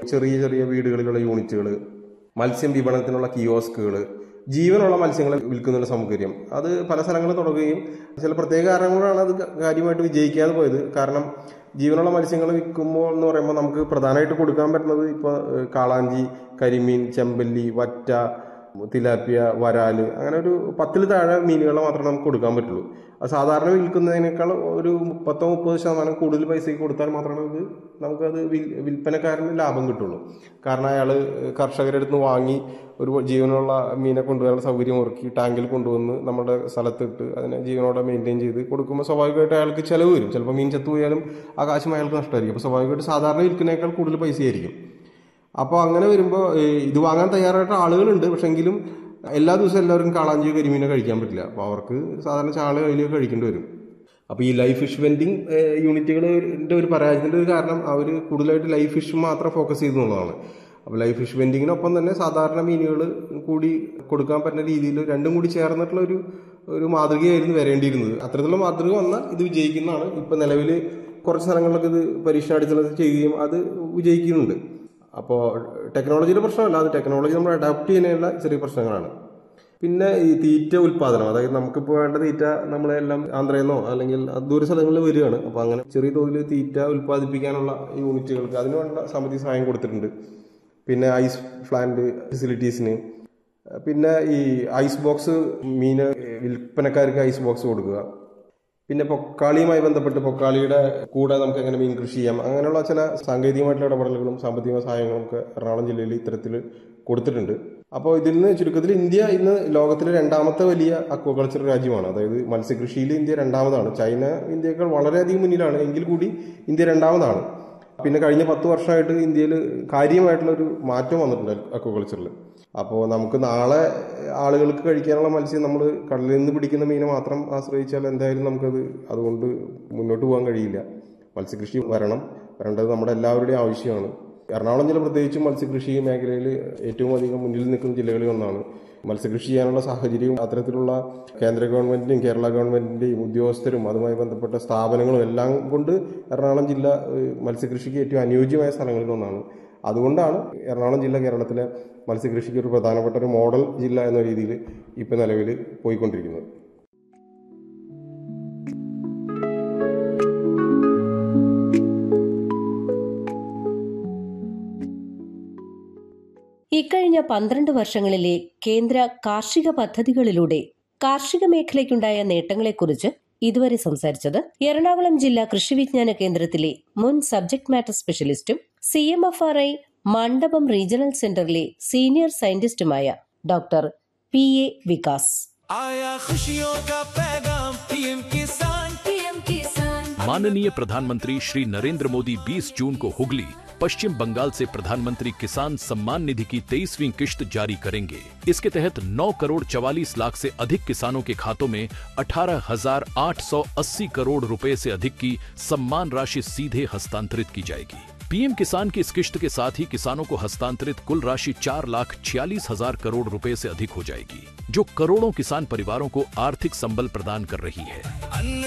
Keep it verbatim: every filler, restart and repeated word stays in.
ചെറിയ ചെറിയ വീടുകളിലുള്ള യൂണിറ്റുകൾ, മത്സ്യം വിപണനത്തിനുള്ള കിയോസ്കുകൾ, ജീവനുള്ള മത്സ്യങ്ങളെ വിൽക്കുന്നതിനുള്ള സൗകര്യം, അത് പല സ്ഥലങ്ങളിൽ തുടങ്ങുകയും ചില പ്രത്യേക കാരണങ്ങളാണ് അത് കാര്യമായിട്ട് വിജയിക്കാതെ പോയത്. കാരണം ജീവനുള്ള മത്സ്യങ്ങൾ വിൽക്കുമ്പോൾ എന്ന് പറയുമ്പോൾ നമുക്ക് പ്രധാനമായിട്ട് കൊടുക്കാൻ പറ്റുന്നത് ഇപ്പോൾ കാളാഞ്ചി, കരിമീൻ, ചെമ്പല്ലി, വറ്റ, തിലാപ്പിയ, വരാല്, അങ്ങനെ ഒരു പത്തിൽ താഴെ മീനുകളെ മാത്രമേ നമുക്ക് കൊടുക്കാൻ പറ്റുള്ളൂ. അത് സാധാരണ വിൽക്കുന്നതിനേക്കാൾ ഒരു മുപ്പത്തോ മുപ്പത് ശതമാനം കൂടുതൽ പൈസയ്ക്ക് കൊടുത്താൽ മാത്രമേ ഇത് നമുക്കത് വിൽ വിൽപ്പനക്കാരന് ലാഭം കിട്ടുള്ളൂ. കാരണം അയാൾ കർഷകരുടെ അടുത്ത് നിന്ന് വാങ്ങി ഒരു ജീവനുള്ള മീനെ കൊണ്ടുവരാനുള്ള സൗകര്യം ഒരുക്കി ടാങ്കിൽ കൊണ്ടുവന്ന് നമ്മുടെ സ്ഥലത്തിട്ട് അതിനെ ജീവനോടെ മെയിൻറ്റെയിൻ ചെയ്ത് കൊടുക്കുമ്പോൾ സ്വാഭാവികമായിട്ട് അയാൾക്ക് ചിലവ് വരും. ചിലപ്പോൾ മീൻ ചത്തുപോയാലും ആ കാശും അയാൾക്ക് നഷ്ടമായിരിക്കും. അപ്പോൾ സ്വാഭാവികമായിട്ട് സാധാരണ വിൽക്കുന്നതിനേക്കാൾ കൂടുതൽ പൈസയായിരിക്കും. അപ്പോൾ അങ്ങനെ വരുമ്പോൾ ഇത് വാങ്ങാൻ തയ്യാറായിട്ട് ആളുകളുണ്ട്. പക്ഷെ എങ്കിലും എല്ലാ ദിവസവും എല്ലാവർക്കും കാളാഞ്ചിയോ കരിമീനോ കഴിക്കാൻ പറ്റില്ല. അപ്പോൾ അവർക്ക് സാധാരണ ചാള കയ്യിലോ കഴിക്കേണ്ടി വരും. അപ്പോൾ ഈ ലൈഫ് ഫിഷ് വെൻഡിങ് യൂണിറ്റുകളുടെ ഒരു പരാജയത്തിൻ്റെ ഒരു കാരണം അവർ കൂടുതലായിട്ട് ലൈഫ് ഫിഷ് മാത്രം ഫോക്കസ് ചെയ്തെന്നുള്ളതാണ്. അപ്പോൾ ലൈഫ് ഫിഷ് വെൻഡിങ്ങിനൊപ്പം തന്നെ സാധാരണ മീനുകൾ കൂടി കൊടുക്കാൻ പറ്റുന്ന രീതിയിൽ രണ്ടും കൂടി ചേർന്നിട്ടുള്ള ഒരു ഒരു മാതൃകയായിരുന്നു വരേണ്ടിയിരുന്നത്. അത്തരത്തിലുള്ള മാതൃക വന്നാൽ ഇത് വിജയിക്കുന്നതാണ്. ഇപ്പോൾ നിലവിൽ കുറച്ച് സ്ഥലങ്ങളിലൊക്കെ ഇത് പരീക്ഷണാടിസ്ഥാനത്തിൽ ചെയ്യുകയും അത് വിജയിക്കുന്നുണ്ട്. അപ്പോൾ ടെക്നോളജിയുടെ പ്രശ്നമല്ല, അത് ടെക്നോളജി നമ്മൾ അഡാപ്റ്റ് ചെയ്യുന്നതിനുള്ള ചെറിയ പ്രശ്നങ്ങളാണ്. പിന്നെ ഈ തീറ്റ ഉൽപ്പാദനം, അതായത് നമുക്കിപ്പോൾ വേണ്ട തീറ്റ നമ്മളെല്ലാം ആന്ധ്രയിൽ നിന്നോ അല്ലെങ്കിൽ ദൂര സ്ഥലങ്ങളിൽ വരികയാണ്. അപ്പോൾ അങ്ങനെ ചെറിയ തോതിൽ തീറ്റ ഉൽപ്പാദിപ്പിക്കാനുള്ള യൂണിറ്റുകൾക്ക് അതിനുള്ള സാമ്പത്തിക സഹായം കൊടുത്തിട്ടുണ്ട്. പിന്നെ ഐസ് പ്ലാന്റ് ഫെസിലിറ്റീസിന്, പിന്നെ ഈ ഐസ് ബോക്സ്, മീന് വിൽപ്പനക്കാർക്ക് ഐസ് ബോക്സ് കൊടുക്കുക, പിന്നെ പൊക്കാളിയുമായി ബന്ധപ്പെട്ട് പൊക്കാളിയുടെ കൂടെ നമുക്ക് എങ്ങനെ മീൻ കൃഷി ചെയ്യാം, അങ്ങനെയുള്ള ചില സാങ്കേതികമായിട്ടുള്ള ഇടപെടലുകളും സാമ്പത്തിക സഹായങ്ങളും ഒക്കെ എറണാകുളം ജില്ലയിൽ ഇത്തരത്തിൽ കൊടുത്തിട്ടുണ്ട്. അപ്പോൾ ഇതിൽ നിന്ന് ചുരുക്കത്തിൽ ഇന്ത്യ ഇന്ന് ലോകത്തിലെ രണ്ടാമത്തെ വലിയ അക്വാകൾച്ചർ രാജ്യമാണ്. അതായത് മത്സ്യകൃഷിയിൽ ഇന്ത്യ രണ്ടാമതാണ്. ചൈന ഇന്ത്യയേക്കാൾ വളരെയധികം മുന്നിലാണ്, എങ്കിൽ കൂടി ഇന്ത്യ രണ്ടാമതാണ്. പിന്നെ കഴിഞ്ഞ പത്ത് വർഷമായിട്ട് ഇന്ത്യയിൽ കാര്യമായിട്ടുള്ളൊരു മാറ്റം വന്നിട്ടുണ്ട് അക്വാകൾച്ചറിൽ. അപ്പോൾ നമുക്ക് നാളെ ആളുകൾക്ക് കഴിക്കാനുള്ള മത്സ്യം നമ്മൾ കടലിൽ നിന്ന് പിടിക്കുന്ന മീനെ മാത്രം ആശ്രയിച്ചാൽ എന്തായാലും നമുക്കത് അതുകൊണ്ട് മുന്നോട്ട് പോകാൻ കഴിയില്ല. മത്സ്യകൃഷി വരണം, വരേണ്ടത് നമ്മുടെ എല്ലാവരുടെയും ആവശ്യമാണ്. എറണാകുളം ജില്ല പ്രത്യേകിച്ചും മത്സ്യകൃഷി മേഖലയിൽ ഏറ്റവും അധികം മുന്നിൽ നിൽക്കുന്ന ജില്ലകളിൽ ഒന്നാണ്. മത്സ്യകൃഷി ചെയ്യാനുള്ള സാഹചര്യവും അത്തരത്തിലുള്ള കേന്ദ്ര ഗവൺമെന്റിന്റെയും കേരള ഗവൺമെന്റിന്റെയും ഉദ്യോഗസ്ഥരും അതുമായി ബന്ധപ്പെട്ട സ്ഥാപനങ്ങളും എല്ലാം കൊണ്ട് എറണാകുളം ജില്ല മത്സ്യകൃഷിക്ക് ഏറ്റവും അനുയോജ്യമായ സ്ഥലങ്ങളിൽ ഒന്നാണ്. അതുകൊണ്ടാണ് എറണാകുളം ജില്ല കേരളത്തിലെ മത്സ്യകൃഷിക്ക് ഒരു പ്രധാനപ്പെട്ട ഒരു മോഡൽ ജില്ല എന്ന രീതിയിൽ ഇപ്പം നിലവിൽ പോയിക്കൊണ്ടിരിക്കുന്നത്. ഇക്കഴിഞ്ഞ പന്ത്രണ്ട് വർഷങ്ങളിലെ കേന്ദ്ര കാർഷിക പദ്ധതികളിലൂടെ കാർഷിക മേഖലയ്ക്കുണ്ടായ നേട്ടങ്ങളെക്കുറിച്ച് ഇതുവരെ സംസാരിച്ചത് എറണാകുളം ജില്ലാ കൃഷി വിജ്ഞാന കേന്ദ്രത്തിലെ മുൻ subject matter സ്പെഷ്യലിസ്റ്റും C M F R I മണ്ഡപം റീജിയണൽ സെന്ററിലെ senior സയന്റിസ്റ്റുമായ doctor P A Vikas. माननीय प्रधानमंत्री श्री नरेंद्र मोदी बीस जून को हुगली, पश्चिम बंगाल से प्रधानमंत्री किसान सम्मान निधि की तेईसवीं किश्त जारी करेंगे। इसके तहत नौ करोड़ चवालीस लाख से अधिक किसानों के खातों में अठारह हजार आठ सौ अस्सी करोड़ रुपए से अधिक की सम्मान राशि सीधे हस्तांतरित की जाएगी। पीएम किसान की इस किश्त के साथ ही किसानों को हस्तांतरित कुल राशि चार लाख छियालीस हजार करोड़ रुपए से अधिक हो जाएगी, जो करोड़ों किसान परिवारों को आर्थिक संबल प्रदान कर रही है।